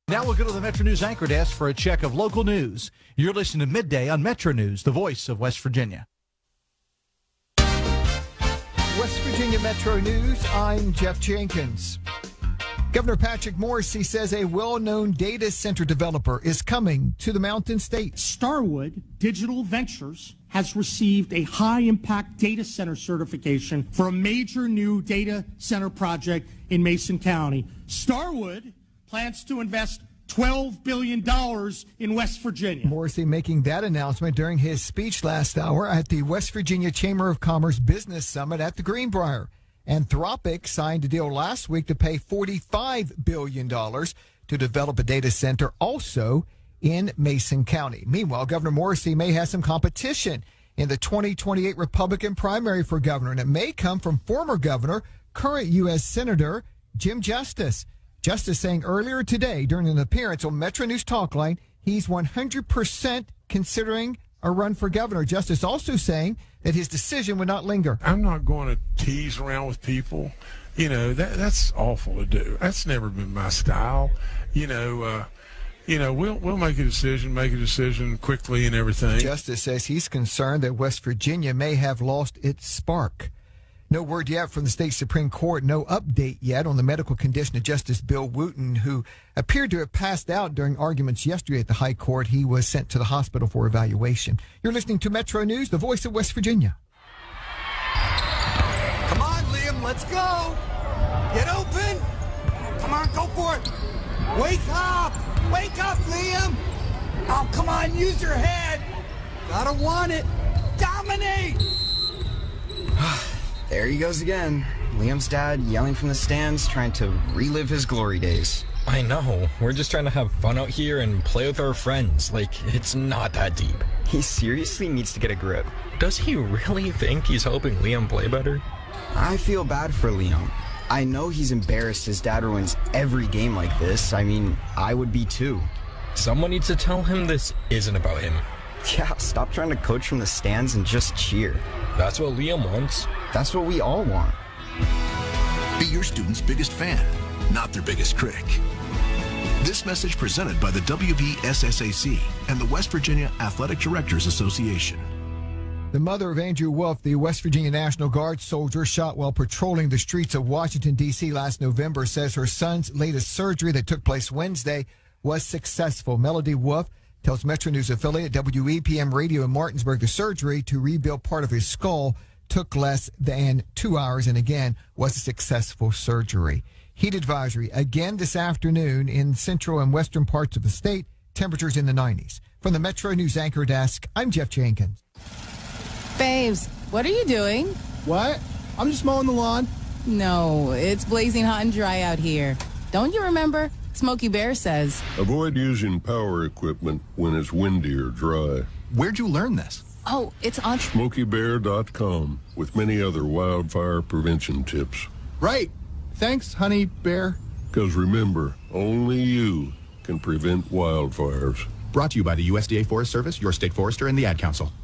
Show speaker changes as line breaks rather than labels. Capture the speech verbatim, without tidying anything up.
Now we'll go to the Metro News anchor desk for a check of local news. You're listening to Midday on Metro News, the voice of West Virginia.
West Virginia Metro News, I'm Jeff Jenkins. Governor Patrick Morrisey says a well-known data center developer is coming to the Mountain State.
Starwood Digital Ventures has received a high-impact data center certification for a major new data center project in Mason County. Starwood plans to invest twelve billion dollars in West Virginia.
Morrisey making that announcement during his speech last hour at the West Virginia Chamber of Commerce Business Summit at the Greenbrier. Anthropic signed a deal last week to pay forty-five billion dollars to develop a data center also in Mason County. Meanwhile, Governor Morrisey may have some competition in the twenty twenty-eight Republican primary for governor, and it may come from former governor, current U S Senator Jim Justice. Justice saying earlier today during an appearance on Metro News Talkline, he's one hundred percent considering a run for governor. Justice also saying that his decision would not linger.
I'm not going to tease around with people. You know, that that's awful to do. That's never been my style. You know, uh, you know, we'll we'll make a decision, make a decision quickly and everything.
Justice says he's concerned that West Virginia may have lost its spark. No word yet from the state Supreme Court. No update yet on the medical condition of Justice Bill Wooten, who appeared to have passed out during arguments yesterday at the High Court. He was sent to the hospital for evaluation. You're listening to Metro News, the voice of West Virginia.
Come on, Liam, let's go. Get open. Come on, go for it. Wake up. Wake up, Liam. Oh, come on, use your head. Gotta want it. Dominate.
There he goes again. Liam's dad yelling from the stands, trying to relive his glory days.
I know. We're just trying to have fun out here and play with our friends. Like, it's not that deep.
He seriously needs to get a grip.
Does he really think he's helping Liam play better?
I feel bad for Liam. I know he's embarrassed his dad ruins every game like this. I mean, I would be too.
Someone needs to tell him this isn't about him.
Yeah, stop trying to coach from the stands and just cheer.
That's what Liam wants.
That's what we all want.
Be your student's biggest fan, not their biggest critic. This message presented by the W V S S A C and the West Virginia Athletic Directors Association.
The mother of Andrew Wolf, the West Virginia National Guard soldier shot while patrolling the streets of Washington, D C last November, says her son's latest surgery that took place Wednesday was successful. Melody Wolf tells Metro News affiliate W E P M Radio in Martinsburg the surgery to rebuild part of his skull took less than two hours and again was a successful surgery. Heat advisory again this afternoon in central and western parts of the state. Temperatures in the nineties. From the Metro News anchor desk, I'm Jeff Jenkins.
Babes, what are you doing?
What? I'm just mowing the lawn.
No, it's blazing hot and dry out here. Don't you remember? Smokey Bear says.
Avoid using power equipment when it's windy or dry.
Where'd you learn this?
Oh, it's on
Smokey Bear dot com with many other wildfire prevention tips.
Right. Thanks, honey bear.
Because remember, only you can prevent wildfires.
Brought to you by the U S D A Forest Service, your state forester, and the Ad Council.